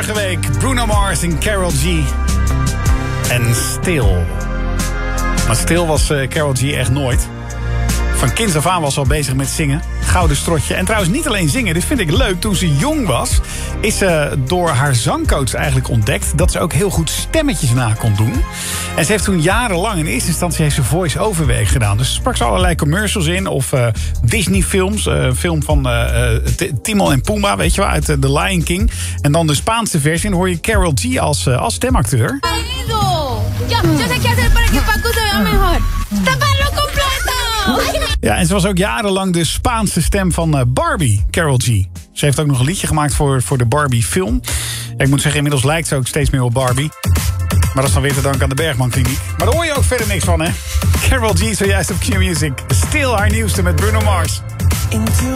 vorige week. Bruno Mars en Karol G. En Still. Maar Still was Karol G echt nooit. Van kinds af aan was ze al bezig met zingen. Gouden strotje. En trouwens niet alleen zingen, dit vind ik leuk. Toen ze jong was, is ze door haar zangcoach eigenlijk ontdekt dat ze ook heel goed stemmetjes na kon doen. En ze heeft toen jarenlang in eerste instantie heeft ze voice-over werk gedaan. Dus sprak ze allerlei commercials in of Disney films. Een film van Timon en Pumbaa, weet je wel, uit The Lion King. En dan de Spaanse versie. En hoor je Karol G als stemacteur. Ja, en ze was ook jarenlang de Spaanse stem van Barbie, Karol G. Ze heeft ook nog een liedje gemaakt voor de Barbie-film. Ja, ik moet zeggen, inmiddels lijkt ze ook steeds meer op Barbie. Maar dat is dan weer te danken aan de Bergman Kliniek. Maar daar hoor je ook verder niks van, hè? Karol G zojuist op Q-Music. Still haar nieuwste met Bruno Mars.